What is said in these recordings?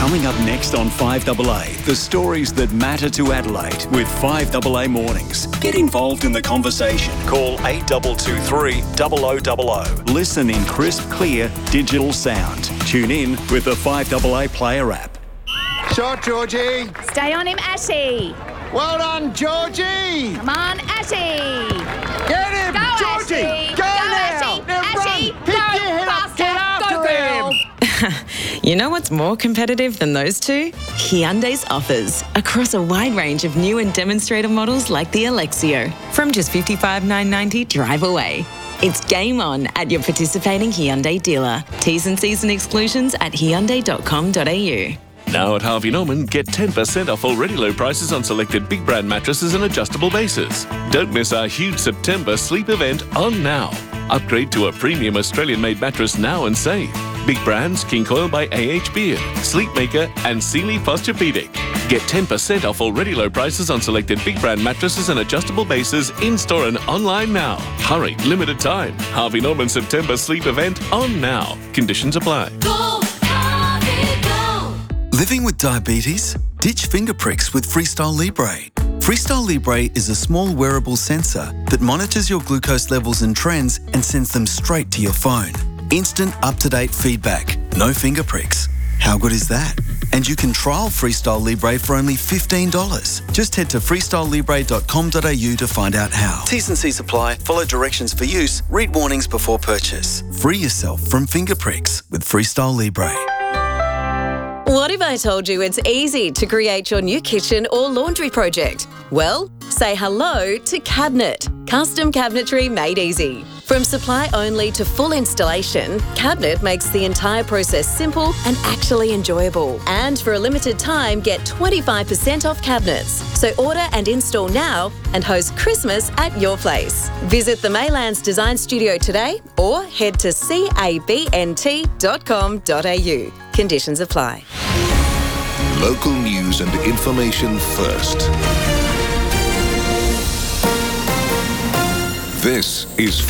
Coming up next on 5AA, the stories that matter to Adelaide with 5AA Mornings. Get involved in the conversation. Call 8223 0000. Listen in crisp, clear, digital sound. Tune in with the 5AA Player app. Shot, Georgie. Stay on him, Ashy. Well done, Georgie. Come on, Ashy. Get him, Go, Georgie. Ashy. Go now. Ashy. Now Ashy. run. Pick Go, your head up. faster. Get after Go, girl. him. You know what's more competitive than those two? Hyundai's offers across a wide range of new and demonstrator models like the Alexio. From just $55,990 drive away. It's game on at your participating Hyundai dealer. T's and C's and exclusions at hyundai.com.au. Now at Harvey Norman, get 10% off already low prices on selected big brand mattresses and adjustable bases. Don't miss our huge September sleep event on now. Upgrade to a premium Australian-made mattress now and save. Big brands, King Coil by AH Beard, Sleepmaker and Sealy Posturepedic. Get 10% off already low prices on selected big brand mattresses and adjustable bases in-store and online now. Hurry, limited time. Harvey Norman September sleep event on now. Conditions apply. Go, Harvey, go. Living with diabetes? Ditch finger pricks with Freestyle Libre. Freestyle Libre is a small wearable sensor that monitors your glucose levels and trends and sends them straight to your phone. Instant up-to-date feedback. No finger pricks. How good is that? And you can trial Freestyle Libre for only $15. Just head to freestylelibre.com.au to find out how. T's and C's apply. Follow directions for use. Read warnings before purchase. Free yourself from finger pricks with Freestyle Libre. What if I told you it's easy to create your new kitchen or laundry project? Well, say hello to Cabinet. Custom cabinetry made easy. From supply only to full installation, Cabinet makes the entire process simple and actually enjoyable. And for a limited time, get 25% off cabinets. So order and install now and host Christmas at your place. Visit the Maylands Design Studio today or head to cabnt.com.au. Conditions apply. Local news and information first. This is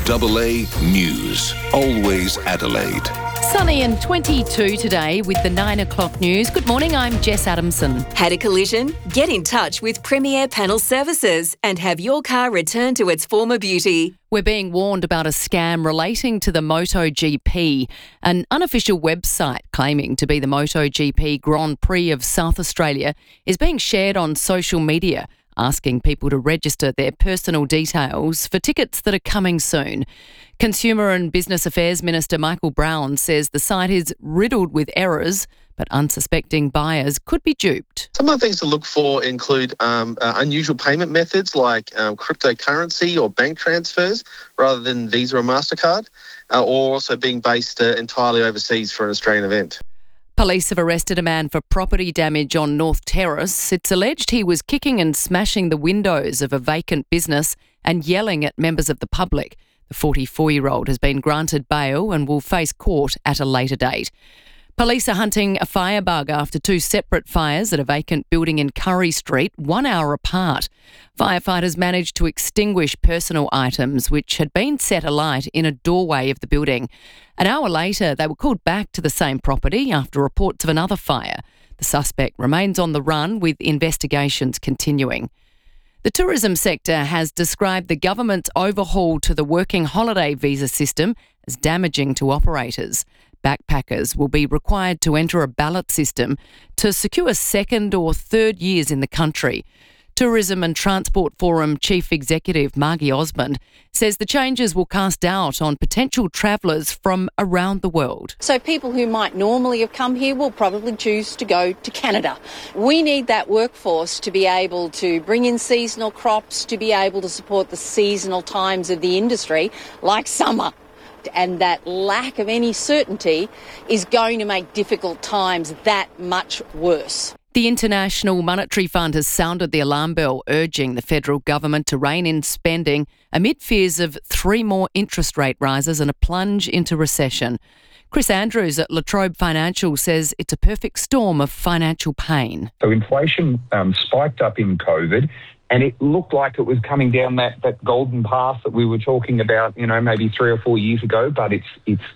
5AA News. Always Adelaide. Sunny and 22 today with the 9 o'clock news. Good morning, I'm Jess Adamson. Had a collision? Get in touch with Premier Panel Services and have your car returned to its former beauty. We're being warned about a scam relating to the MotoGP. An unofficial website claiming to be the MotoGP Grand Prix of South Australia is being shared on social media, asking people to register their personal details for tickets that are coming soon. Consumer and Business Affairs Minister Michael Brown says the site is riddled with errors, but unsuspecting buyers could be duped. Some of the things to look for include unusual payment methods like cryptocurrency or bank transfers rather than Visa or MasterCard, or also being based entirely overseas for an Australian event. Police have arrested a man for property damage on North Terrace. It's alleged he was kicking and smashing the windows of a vacant business and yelling at members of the public. The 44-year-old has been granted bail and will face court at a later date. Police are hunting a firebug after two separate fires at a vacant building in Curry Street, 1 hour apart. Firefighters managed to extinguish personal items which had been set alight in a doorway of the building. An hour later, they were called back to the same property after reports of another fire. The suspect remains on the run with investigations continuing. The tourism sector has described the government's overhaul to the working holiday visa system as damaging to operators. Backpackers will be required to enter a ballot system to secure second or third years in the country. Tourism and Transport Forum Chief Executive Margie Osmond says the changes will cast doubt on potential travellers from around the world. So people who might normally have come here will probably choose to go to Canada. We need that workforce to be able to bring in seasonal crops, to be able to support the seasonal times of the industry, like summer. And that lack of any certainty is going to make difficult times that much worse. The International Monetary Fund has sounded the alarm bell, urging the federal government to rein in spending amid fears of 3 more interest rate rises and a plunge into recession. Chris Andrews at La Trobe Financial says it's a perfect storm of financial pain. So inflation spiked up in COVID, and it looked like it was coming down that golden path that we were talking about, maybe 3 or 4 years ago, but it's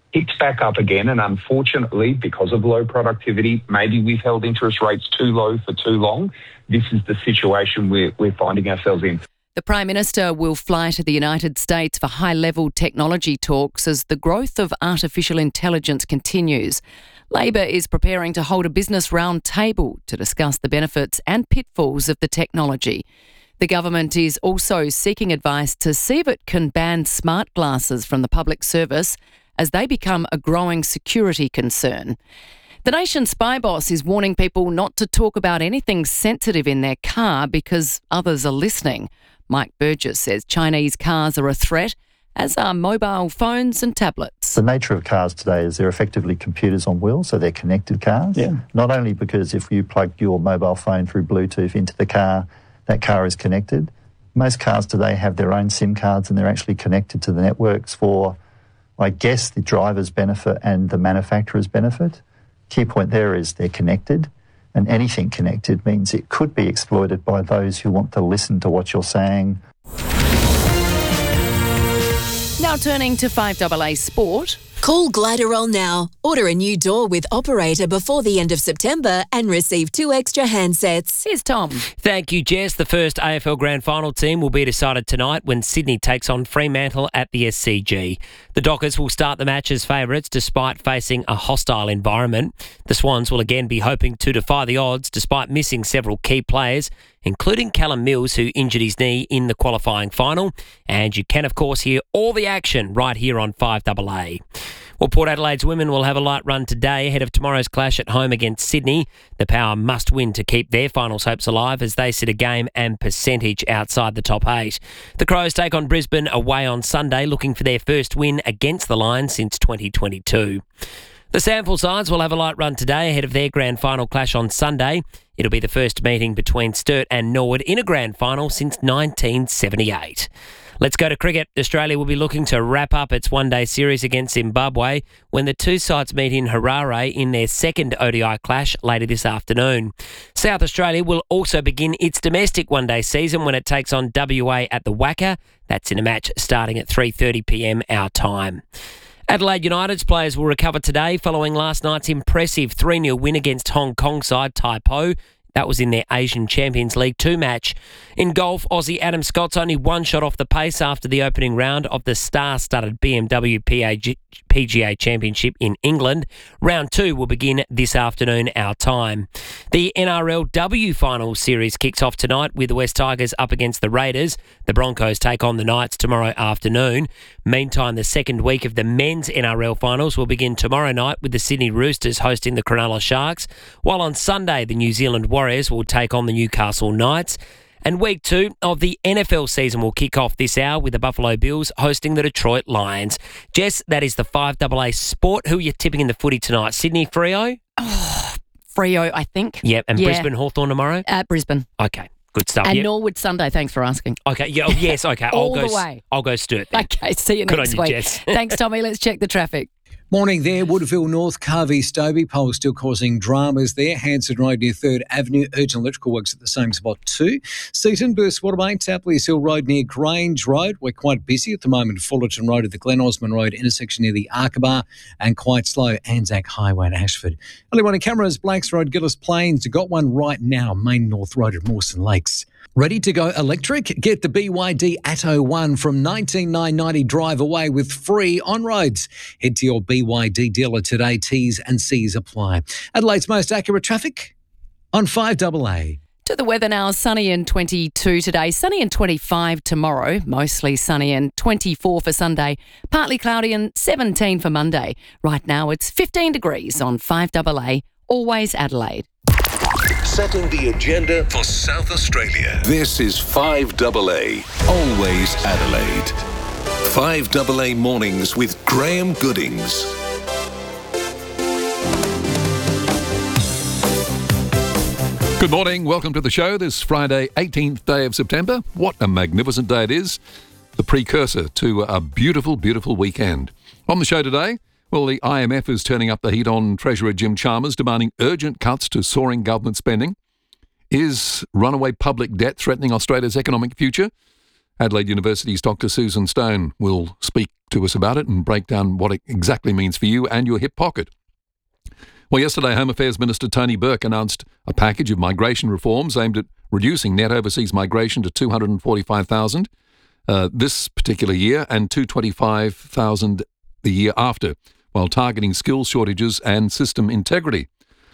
picked back up again, and unfortunately, because of low productivity, maybe we've held interest rates too low for too long. This is the situation we're finding ourselves in. The Prime Minister will fly to the United States for high-level technology talks as the growth of artificial intelligence continues. Labor is preparing to hold a business roundtable to discuss the benefits and pitfalls of the technology. The government is also seeking advice to see if it can ban smart glasses from the public service as they become a growing security concern. The nation's spy boss is warning people not to talk about anything sensitive in their car because others are listening. Mike Burgess says Chinese cars are a threat, as are mobile phones and tablets. The nature of cars today is they're effectively computers on wheels, so they're connected cars. Yeah. Not only because if you plug your mobile phone through Bluetooth into the car, that car is connected. Most cars today have their own SIM cards and they're actually connected to the networks for, I guess, the driver's benefit and the manufacturer's benefit. Key point there is they're connected. And anything connected means it could be exploited by those who want to listen to what you're saying. Now turning to 5AA Sport. Call Gliderol now. Order a new door with operator before the end of September and receive 2 extra handsets. Here's Tom. Thank you, Jess. The first AFL Grand Final team will be decided tonight when Sydney takes on Fremantle at the SCG. The Dockers will start the match as favourites despite facing a hostile environment. The Swans will again be hoping to defy the odds despite missing several key players, including Callum Mills, who injured his knee in the qualifying final. And you can, of course, hear all the action right here on 5AA. Well, Port Adelaide's women will have a light run today ahead of tomorrow's clash at home against Sydney. The Power must win to keep their finals hopes alive as they sit a game and percentage outside the top 8. The Crows take on Brisbane away on Sunday, looking for their first win against the Lions since 2022. The Sample sides will have a light run today ahead of their grand final clash on Sunday. It'll be the first meeting between Sturt and Norwood in a grand final since 1978. Let's go to cricket. Australia will be looking to wrap up its one-day series against Zimbabwe when the two sides meet in Harare in their second ODI clash later this afternoon. South Australia will also begin its domestic one-day season when it takes on WA at the Wacker. That's in a match starting at 3:30pm our time. Adelaide United's players will recover today following last night's impressive 3-0 win against Hong Kong side Tai Po. That was in their Asian Champions League 2 match. In golf, Aussie Adam Scott's only one shot off the pace after the opening round of the star-studded BMW PGA Championship in England. Round 2 will begin this afternoon our time. The NRLW Finals Series kicks off tonight with the West Tigers up against the Raiders. The Broncos take on the Knights tomorrow afternoon. Meantime, the second week of the men's NRL Finals will begin tomorrow night with the Sydney Roosters hosting the Cronulla Sharks, while on Sunday the New Zealand Warriors will take on the Newcastle Knights. And week 2 of the NFL season will kick off this hour with the Buffalo Bills hosting the Detroit Lions. Jess, that is the 5AA Sport. Who are you tipping in the footy tonight? Sydney, Freo? Oh, Freo, I think. Yep, and Brisbane, Hawthorn tomorrow? Brisbane. Okay, good stuff. And Norwood Sunday, thanks for asking. Okay, yeah, yes, okay. All the way. I'll go Sturt then. Okay, see you next Good on week. you, Jess. Thanks, Tommy. Let's check the traffic. Morning there, Woodville North, Carvey, Stobie. Poles still causing dramas there. Hanson Road near 3rd Avenue. Urgent electrical works at the same spot too. Seaton, Burst Watermain, Tapley Hill Road near Grange Road. We're quite busy at the moment. Fullerton Road at the Glen Osmond Road intersection near the Arkabar, and quite slow Anzac Highway to Ashford. Only one in cameras, Blakes Road, Gillis Plains. Got one right now, Main North Road at Mawson Lakes. Ready to go electric? Get the BYD Atto 1 from $19,990 drive away with free on-roads. Head to your BYD dealer today. T's and C's apply. Adelaide's most accurate traffic on 5AA. To the weather now, sunny and 22 today, sunny and 25 tomorrow, mostly sunny and 24 for Sunday, partly cloudy and 17 for Monday. Right now it's 15 degrees on 5AA, always Adelaide. Setting the agenda for South Australia. This is 5AA, always Adelaide. 5AA Mornings with Graham Goodings. Good morning, welcome to the show this Friday, 18th day of September. What a magnificent day it is. The precursor to a beautiful, beautiful weekend. On the show today, well, the IMF is turning up the heat on Treasurer Jim Chalmers, demanding urgent cuts to soaring government spending. Is runaway public debt threatening Australia's economic future? Adelaide University's Dr. Susan Stone will speak to us about it and break down what it exactly means for you and your hip pocket. Well, yesterday, Home Affairs Minister Tony Burke announced a package of migration reforms aimed at reducing net overseas migration to 245,000 this particular year and 225,000 the year after, while targeting skills shortages and system integrity.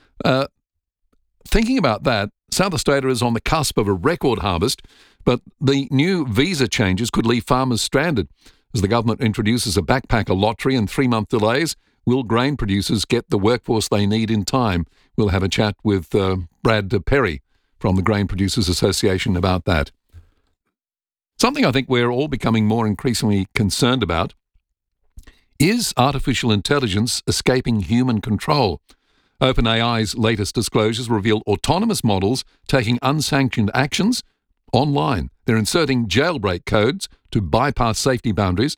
Thinking about that, South Australia is on the cusp of a record harvest, but the new visa changes could leave farmers stranded. As the government introduces a backpacker lottery and 3-month delays, will grain producers get the workforce they need in time? We'll have a chat with Brad Perry from the Grain Producers Association about that. Something I think we're all becoming more increasingly concerned about is artificial intelligence escaping human control. OpenAI's latest disclosures reveal autonomous models taking unsanctioned actions online. They're inserting jailbreak codes to bypass safety boundaries.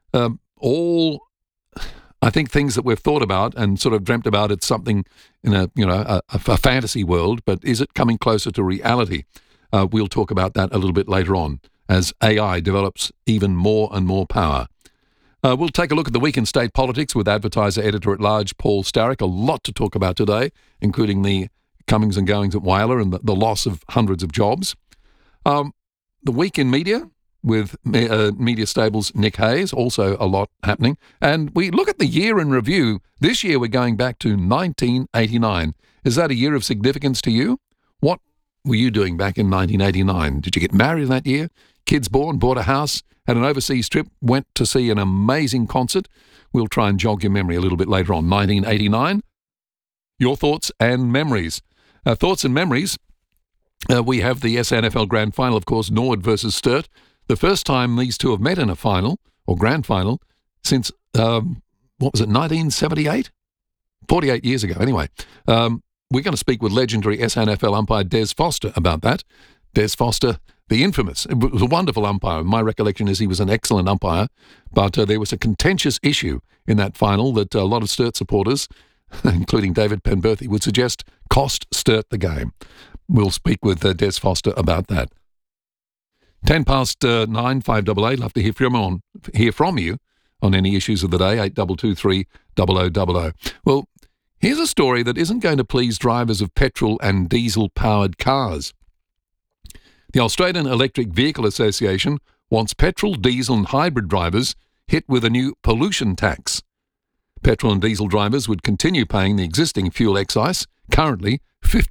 All, I think, things that we've thought about and sort of dreamt about. It's something in a fantasy world, but is it coming closer to reality? We'll talk about that a little bit later on as AI develops even more and more power. We'll take a look at the week in state politics with Advertiser Editor-at-Large Paul Starrick. A lot to talk about today, including the comings and goings at Whyalla and the loss of hundreds of jobs. The week in media with Media Stable's Nick Hayes, also a lot happening. And we look at the year in review. This year we're going back to 1989. Is that a year of significance to you? What were you doing back in 1989? Did you get married in that year? Kids born, bought a house, had an overseas trip, went to see an amazing concert? We'll try and jog your memory a little bit later on. 1989. Your thoughts and memories. Thoughts and memories. We have the SANFL Grand Final, of course, Norwood versus Sturt. The first time these two have met in a final, or Grand Final, since, 1978? 48 years ago, anyway. We're going to speak with legendary SANFL umpire Des Foster about that. Des Foster, the infamous, it was a wonderful umpire. My recollection is he was an excellent umpire, but there was a contentious issue in that final that a lot of Sturt supporters, including David Penberthy, would suggest cost Sturt the game. We'll speak with Des Foster about that. 9, 588. Love to hear from you on any issues of the day. 8223 0000. Well, here's a story that isn't going to please drivers of petrol and diesel-powered cars. The Australian Electric Vehicle Association wants petrol, diesel and hybrid drivers hit with a new pollution tax. Petrol and diesel drivers would continue paying the existing fuel excise, currently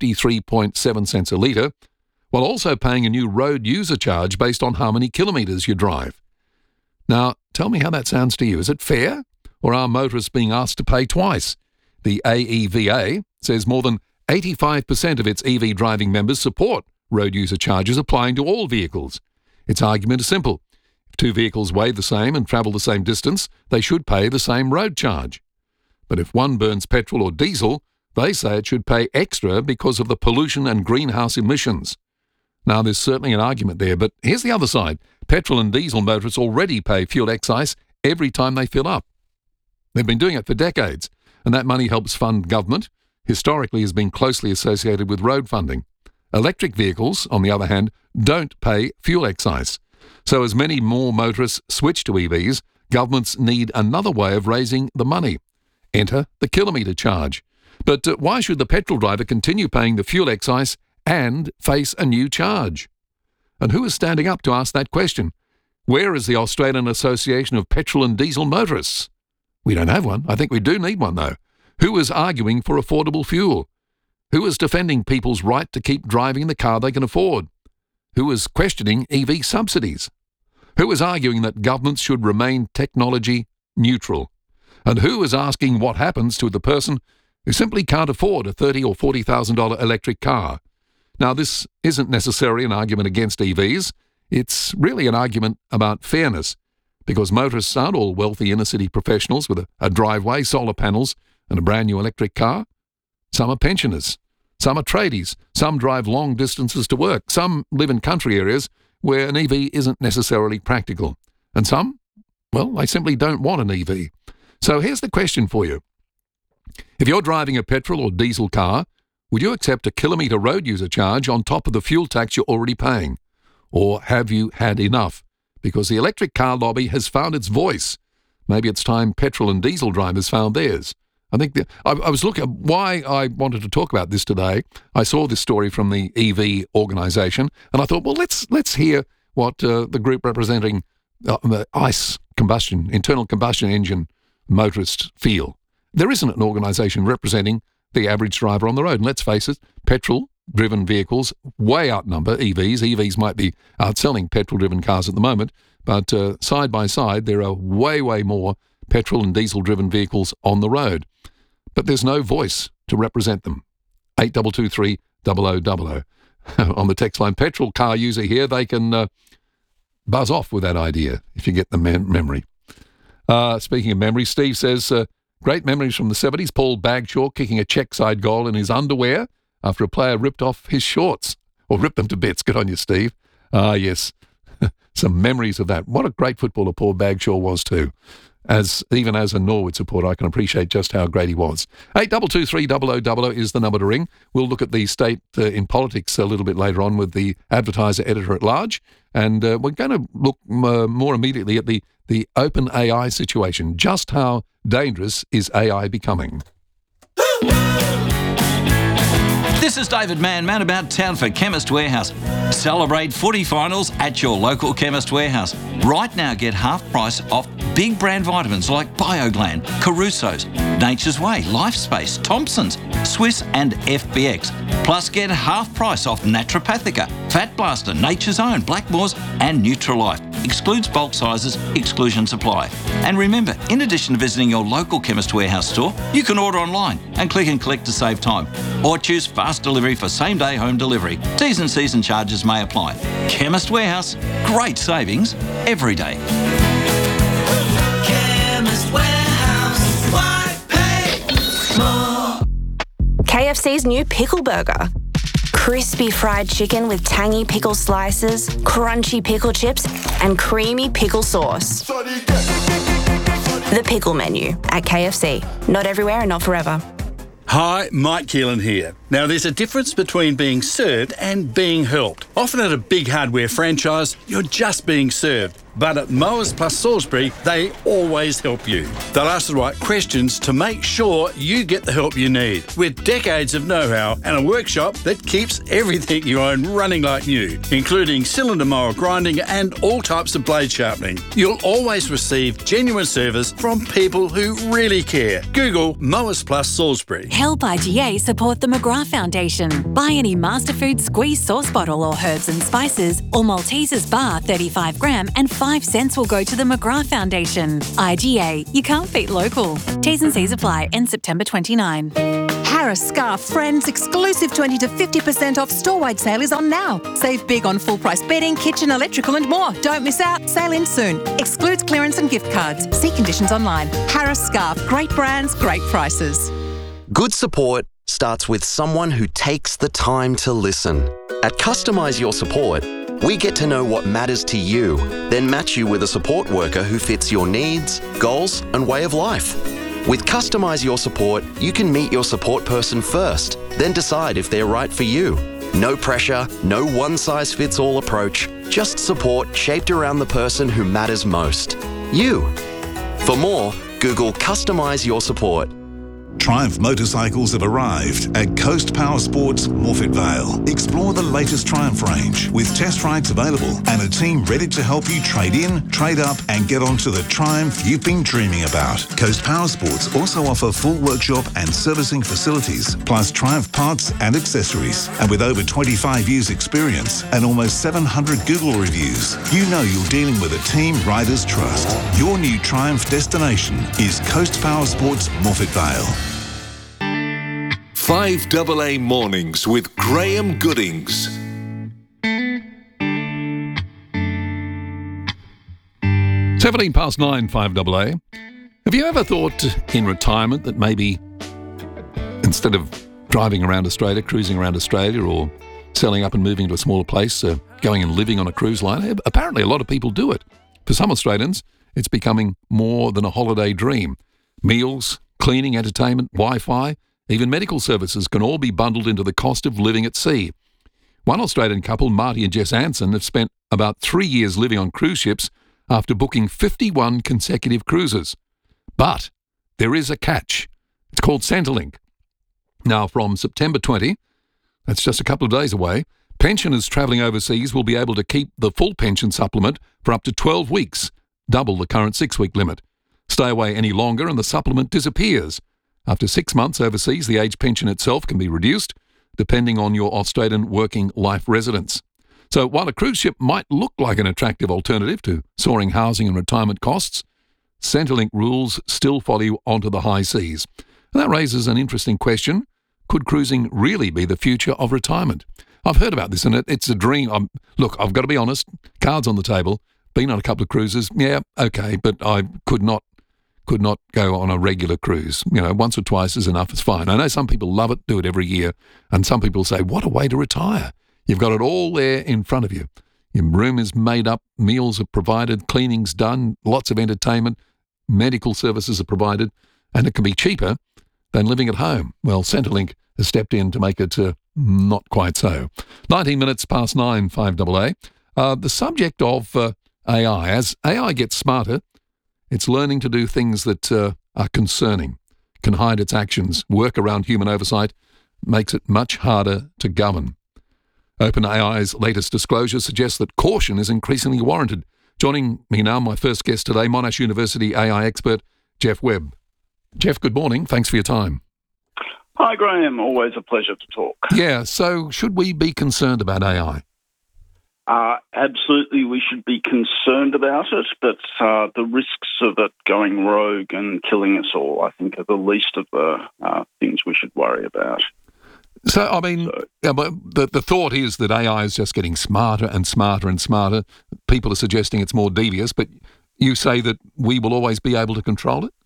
53.7 cents a litre, while also paying a new road user charge based on how many kilometres you drive. Now, tell me how that sounds to you. Is it fair, or are motorists being asked to pay twice? The AEVA says more than 85% of its EV driving members support road user charges applying to all vehicles. Its argument is simple. If two vehicles weigh the same and travel the same distance, they should pay the same road charge. But if one burns petrol or diesel, they say it should pay extra because of the pollution and greenhouse emissions. Now, there's certainly an argument there, but here's the other side. Petrol and diesel motorists already pay fuel excise every time they fill up. They've been doing it for decades, and that money helps fund government, historically has been closely associated with road funding. Electric vehicles, on the other hand, don't pay fuel excise. So as many more motorists switch to EVs, governments need another way of raising the money. Enter the kilometre charge. But why should the petrol driver continue paying the fuel excise and face a new charge? And who is standing up to ask that question? Where is the Australian Association of Petrol and Diesel Motorists? We don't have one. I think we do need one, though. Who is arguing for affordable fuel? Who is defending people's right to keep driving the car they can afford? Who is questioning EV subsidies? Who is arguing that governments should remain technology neutral? And who is asking what happens to the person who simply can't afford a $30,000 or $40,000 electric car? Now, this isn't necessarily an argument against EVs. It's really an argument about fairness, because motorists aren't all wealthy inner-city professionals with a driveway, solar panels and a brand new electric car. Some are pensioners. Some are tradies. Some drive long distances to work. Some live in country areas where an EV isn't necessarily practical. And some, well, they simply don't want an EV. So here's the question for you. If you're driving a petrol or diesel car, would you accept a kilometre road user charge on top of the fuel tax you're already paying? Or have you had enough? because the electric car lobby has found its voice. Maybe it's time petrol and diesel drivers found theirs. I think I was looking at why I wanted to talk about this today. I saw this story from the EV organisation, and I thought, well, let's hear what the group representing the ICE combustion, internal combustion engine motorists feel. There isn't an organisation representing the average driver on the road. And let's face it, petrol-driven vehicles way outnumber EVs. EVs might be outselling petrol-driven cars at the moment, but side by side, there are way, way more petrol and diesel-driven vehicles on the road. But there's no voice to represent them. 8223 0000. On the text line, petrol car user here, they can buzz off with that idea if you get the memory. Speaking of memory, Steve says, great memories from the 70s. Paul Bagshaw kicking a check side goal in his underwear after a player ripped off his shorts, or ripped them to bits. Good on you, Steve. Yes, some memories of that. What a great footballer Paul Bagshaw was too. Even as a Norwood supporter, I can appreciate just how great he was. 8223 0000 is the number to ring. We'll look at the state in politics a little bit later on with the Advertiser editor-at-large, and we're going to look more immediately at the open AI situation. Just how dangerous is AI becoming? This is David Mann about town for Chemist Warehouse. Celebrate footy finals at your local Chemist Warehouse. Right now, get half price off big brand vitamins like BioGland, Caruso's, Nature's Way, LifeSpace, Thompson's, Swiss and FBX. Plus, get half price off Naturopathica, Fat Blaster, Nature's Own, Blackmores and Nutralife. Excludes bulk sizes, exclusions apply. And remember, in addition to visiting your local Chemist Warehouse store, you can order online and click and collect to save time. Or choose fast delivery for same-day home delivery. T's and C's and charges may apply. Chemist Warehouse, great savings every day. Chemist Warehouse, why pay more? KFC's new pickle burger. Crispy fried chicken with tangy pickle slices, crunchy pickle chips, and creamy pickle sauce. The pickle menu at KFC. Not everywhere and not forever. Hi, Mike Keelan here. Now, there's a difference between being served and being helped. Often at a big hardware franchise, you're just being served. But at Mowers Plus Salisbury, they always help you. They'll ask the right questions to make sure you get the help you need. With decades of know-how and a workshop that keeps everything you own running like new, including cylinder mower grinding and all types of blade sharpening. You'll always receive genuine service from people who really care. Google Mowers Plus Salisbury. Help IGA support the McGrath Foundation. Buy any Masterfood squeeze sauce bottle or herbs and spices or Maltesers bar 35 gram and 5 cents will go to the McGrath Foundation. IGA, you can't beat local. T's and C's apply. End September 29. Harris Scarf Friends exclusive 20 to 50% off store-wide sale is on now. Save big on full-price bedding, kitchen, electrical and more. Don't miss out. Sale ends soon. Excludes clearance and gift cards. See conditions online. Harris Scarf. Great brands, great prices. Good support starts with someone who takes the time to listen. At Customise Your Support, we get to know what matters to you, then match you with a support worker who fits your needs, goals, and way of life. With Customise Your Support, you can meet your support person first, then decide if they're right for you. No pressure, no one-size-fits-all approach, just support shaped around the person who matters most. You. For more, Google Customise Your Support. Triumph motorcycles have arrived at Coast Power Sports, Morphett Vale. Explore the latest Triumph range with test rides available and a team ready to help you trade in, trade up and get onto the Triumph you've been dreaming about. Coast Power Sports also offer full workshop and servicing facilities, plus Triumph parts and accessories. And with over 25 years experience and almost 700 Google reviews, you know you're dealing with a team riders trust. Your new Triumph destination is Coast Power Sports, Morphett Vale. 5AA Mornings with Graham Goodings. 17 past 9, 5AA. Have you ever thought in retirement that maybe instead of driving around Australia, cruising around Australia or selling up and moving to a smaller place, going and living on a cruise line, apparently a lot of people do it. For some Australians, it's becoming more than a holiday dream. Meals, cleaning, entertainment, Wi-Fi, even medical services can all be bundled into the cost of living at sea. One Australian couple, Marty and Jess Anson, have spent about 3 years living on cruise ships after booking 51 consecutive cruises. But there is a catch. It's called Centrelink. Now, from September 20, that's just a couple of days away, pensioners travelling overseas will be able to keep the full pension supplement for up to 12 weeks, double the current 6-week limit. Stay away any longer and the supplement disappears. After 6 months overseas, the age pension itself can be reduced, depending on your Australian working life residence. So while a cruise ship might look like an attractive alternative to soaring housing and retirement costs, Centrelink rules still follow you onto the high seas. And that raises an interesting question. Could cruising really be the future of retirement? I've heard about this and it's a dream. Look, I've got to be honest, cards on the table, been on a couple of cruises, yeah, okay, but I could not go on a regular cruise. You know, once or twice is enough, it's fine. I know some people love it, do it every year, and some people say, what a way to retire. You've got it all there in front of you. Your room is made up, meals are provided, cleaning's done, lots of entertainment, medical services are provided, and it can be cheaper than living at home. Well, Centrelink has stepped in to make it not quite so. 19 minutes past 9, 5AA. The subject of AI. As AI gets smarter, it's learning to do things that are concerning, can hide its actions, work around human oversight, makes it much harder to govern. OpenAI's latest disclosure suggests that caution is increasingly warranted. Joining me now, my first guest today, Monash University AI expert, Jeff Webb. Jeff, good morning. Thanks for your time. Hi, Graham. Always a pleasure to talk. Yeah, so should we be concerned about AI? Absolutely, we should be concerned about it, but the risks of it going rogue and killing us all, I think, are the least of the things we should worry about. So, I mean, the thought is that AI is just getting smarter and smarter and smarter. People are suggesting it's more devious, but you say that we will always be able to control it?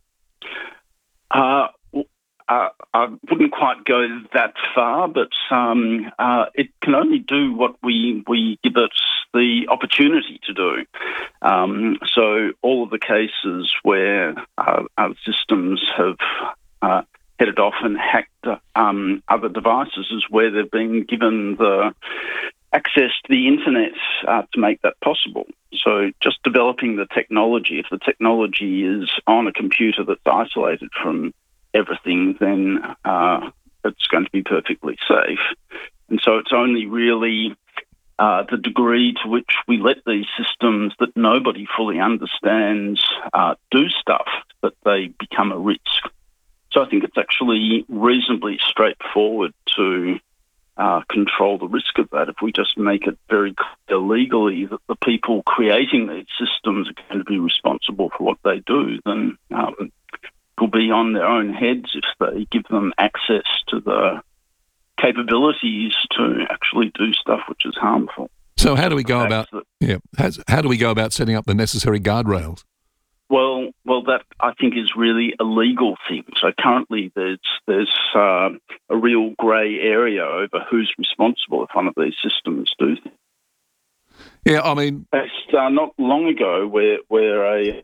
I wouldn't quite go that far, but it can only do what we give it the opportunity to do. So all of the cases where our systems have headed off and hacked other devices is where they've been given the access to the internet to make that possible. So just developing the technology, if the technology is on a computer that's isolated from everything, then it's going to be perfectly safe. And so it's only really the degree to which we let these systems that nobody fully understands do stuff that they become a risk. So I think it's actually reasonably straightforward to control the risk of that. If we just make it very clear legally that the people creating these systems are going to be responsible for what they do, then will be on their own heads if they give them access to the capabilities to actually do stuff which is harmful. So how do we go about how do we go about setting up the necessary guardrails? Well, that I think is really a legal thing. So currently there's a real grey area over who's responsible if one of these systems do things. Yeah, I mean, not long ago where a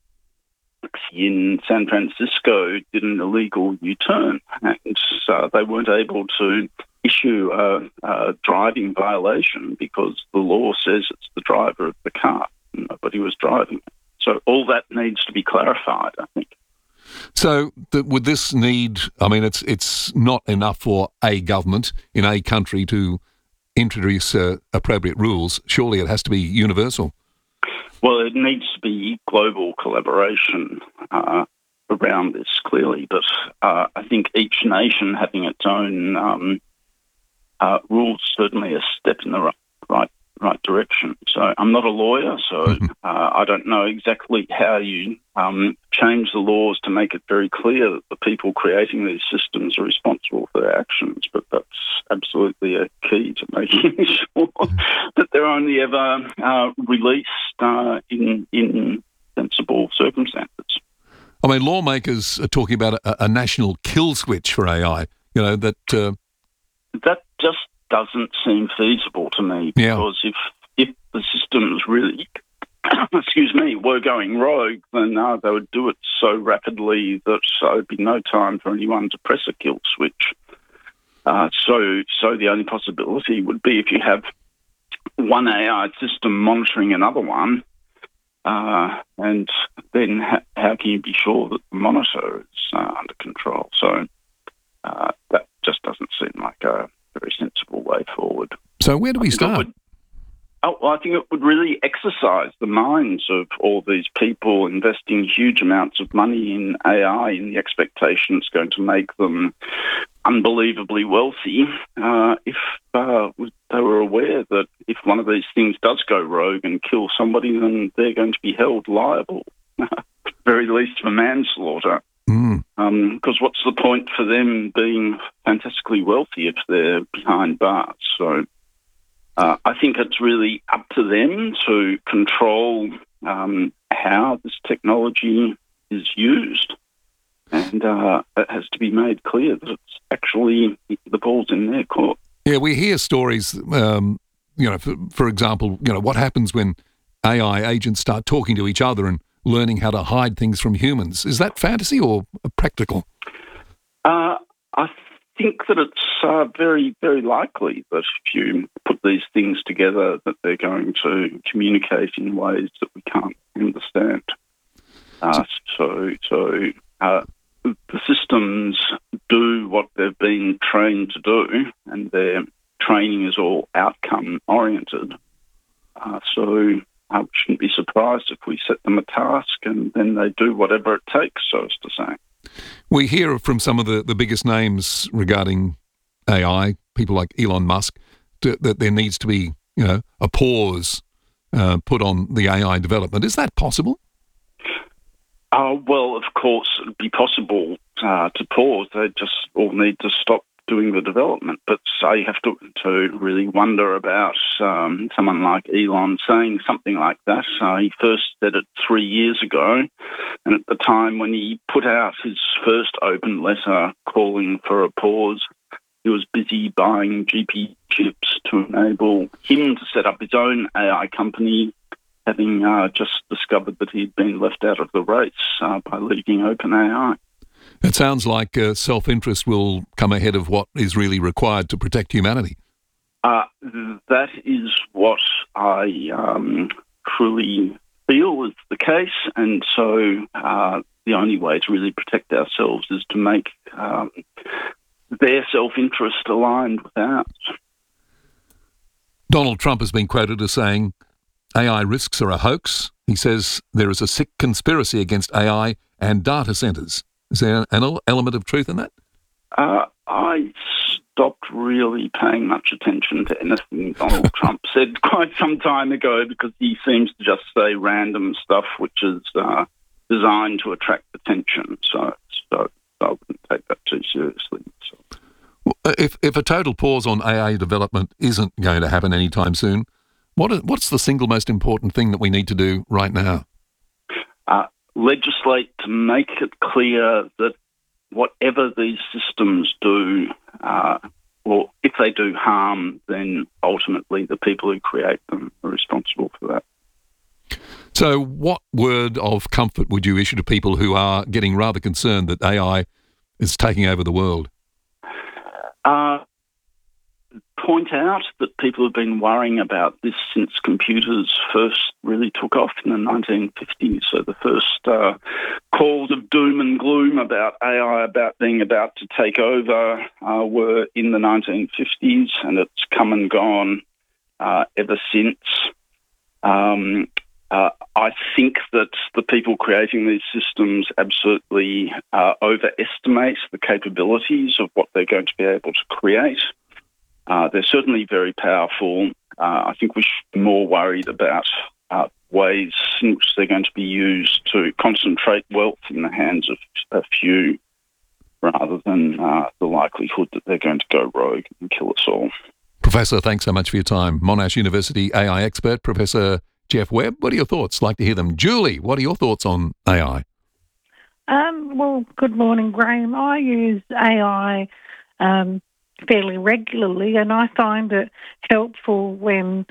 in San Francisco did an illegal U-turn, and they weren't able to issue a driving violation because the law says it's the driver of the car. Nobody was driving it. So all that needs to be clarified, I think. So would this need, I mean, it's not enough for a government in a country to introduce appropriate rules. Surely it has to be universal. Well, it needs to be global collaboration around this, clearly. But I think each nation having its own rules certainly a step in the right direction. So I'm not a lawyer, so I don't know exactly how you change the laws to make it very clear that the people creating these systems are responsible for their actions, but that's absolutely a key to making sure that they're only ever released in sensible circumstances. I mean, lawmakers are talking about a national kill switch for AI, you know, that just doesn't seem feasible to me, because if the systems really, were going rogue, then they would do it so rapidly that there'd be no time for anyone to press a kill switch. So the only possibility would be if you have one AI system monitoring another one, and then how can you be sure that the monitor is under control? So that just doesn't seem like a very sensible way forward. So where do we start? I think it would really exercise the minds of all these people investing huge amounts of money in AI in the expectation it's going to make them unbelievably wealthy if they were aware that if one of these things does go rogue and kill somebody, then they're going to be held liable, at the very least for manslaughter. Because what's the point for them being fantastically wealthy if they're behind bars? So I think it's really up to them to control how this technology is used. And it has to be made clear that it's actually the ball's in their court. Yeah, we hear stories, for example, what happens when AI agents start talking to each other and learning how to hide things from humans. Is that fantasy or practical? I think that it's very, very likely that if you put these things together, that they're going to communicate in ways that we can't understand. The systems do what they've been trained to do, and their training is all outcome-oriented. So I shouldn't be surprised if we set them a task and then they do whatever it takes, so as to say. We hear from some of the biggest names regarding AI, people like Elon Musk, that there needs to be, a pause put on the AI development. Is that possible? Well, of course, it would be possible to pause. They just all need to stop doing the development. But you have to really wonder about someone like Elon saying something like that. He first said it 3 years ago, and at the time when he put out his first open letter calling for a pause, he was busy buying GPU chips to enable him to set up his own AI company, having just discovered that he'd been left out of the race by leaving OpenAI. It sounds like self-interest will come ahead of what is really required to protect humanity. That is what I truly feel is the case, and so the only way to really protect ourselves is to make their self-interest aligned with ours. Donald Trump has been quoted as saying, AI risks are a hoax. He says there is a sick conspiracy against AI and data centres. Is there an element of truth in that? I stopped really paying much attention to anything Donald Trump said quite some time ago because he seems to just say random stuff which is designed to attract attention. So I wouldn't take that too seriously. So. Well, if a total pause on AI development isn't going to happen anytime soon, what's the single most important thing that we need to do right now? Legislate to make it clear that whatever these systems do, or if they do harm, then ultimately the people who create them are responsible for that. So what word of comfort would you issue to people who are getting rather concerned that AI is taking over the world? Point out that people have been worrying about this since computers first really took off in the 1950s. So the first calls of doom and gloom about AI being about to take over were in the 1950s, and it's come and gone ever since. I think that the people creating these systems absolutely overestimate the capabilities of what they're going to be able to create. They're certainly very powerful. I think we should be more worried about ways in which they're going to be used to concentrate wealth in the hands of a few rather than the likelihood that they're going to go rogue and kill us all. Professor, thanks so much for your time. Monash University AI expert, Professor Jeff Webb. What are your thoughts? Like to hear them. Julie, what are your thoughts on AI? Well, good morning, Graham. I use AI fairly regularly, and I find it helpful when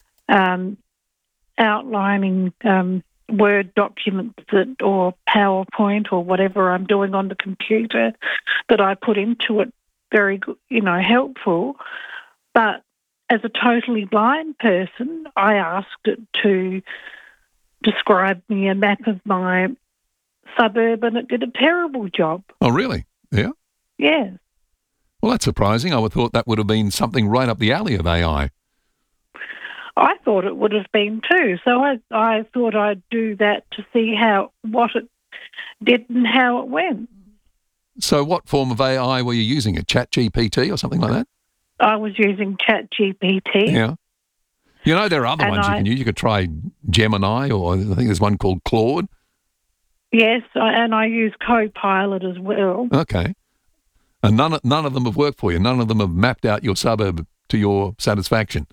outlining Word documents or PowerPoint or whatever I'm doing on the computer that I put into it. Very good, helpful. But as a totally blind person, I asked it to described me a map of my suburb, and it did a terrible job. Oh, really? Yeah? Yes. Well, that's surprising. I would have thought that would have been something right up the alley of AI. I thought it would have been too. So I thought I'd do that to see what it did and how it went. So what form of AI were you using? ChatGPT or something like that? I was using ChatGPT. Yeah. You know, there are other ones you can use. You could try Gemini, or I think there's one called Claude. Yes, and I use Copilot as well. Okay. And none of them have worked for you? None of them have mapped out your suburb to your satisfaction?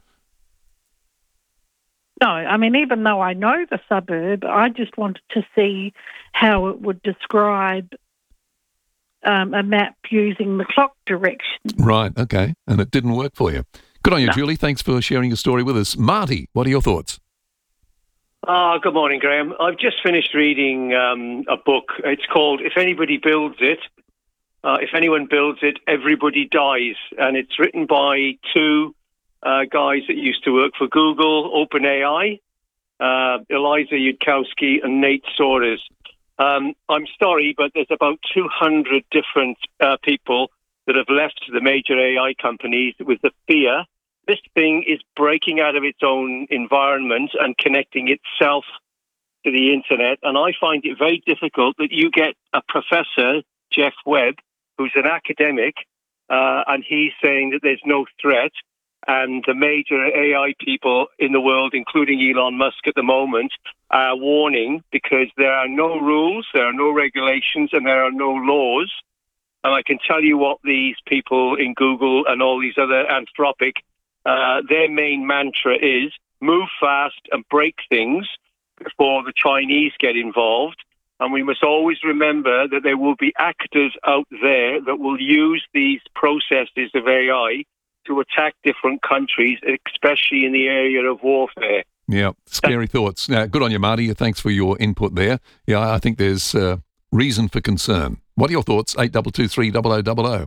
No, I mean, even though I know the suburb, I just wanted to see how it would describe a map using the clock direction. Right, okay. And it didn't work for you. Good on you, Julie. Thanks for sharing your story with us. Marty, what are your thoughts? Good morning, Graham. I've just finished reading a book. It's called If Anybody Builds It, If Anyone Builds It, Everybody Dies. And it's written by two guys that used to work for Google, OpenAI, Eliza Yudkowsky and Nate Soares. I'm sorry, but there's about 200 different people that have left the major AI companies with the fear this thing is breaking out of its own environment and connecting itself to the internet. And I find it very difficult that you get a professor, Jeff Webb, who's an academic, and he's saying that there's no threat. And the major AI people in the world, including Elon Musk at the moment, are warning because there are no rules, there are no regulations, and there are no laws. And I can tell you what these people in Google and all these other Anthropic, their main mantra is move fast and break things before the Chinese get involved. And we must always remember that there will be actors out there that will use these processes of AI to attack different countries, especially in the area of warfare. Yeah, scary thoughts. Now, good on you, Marty. Thanks for your input there. Yeah, I think there's reason for concern. What are your thoughts? 8223 0000.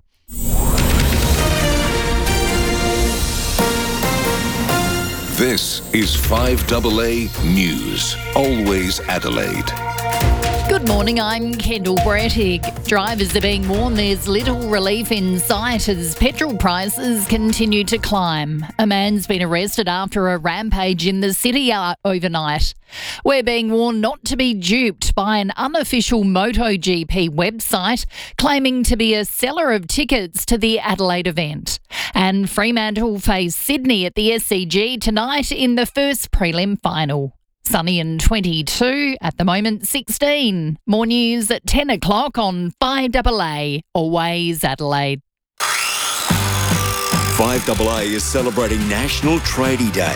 This is 5AA News. Always Adelaide. Good morning, I'm Kendall Brettig. Drivers are being warned there's little relief in sight as petrol prices continue to climb. A man's been arrested after a rampage in the city overnight. We're being warned not to be duped by an unofficial MotoGP website claiming to be a seller of tickets to the Adelaide event. And Fremantle face Sydney at the SCG tonight in the first prelim final. Sunny and 22, at the moment 16. More news at 10 o'clock on 5AA, Always Adelaide. 5AA is celebrating National Tradie Day.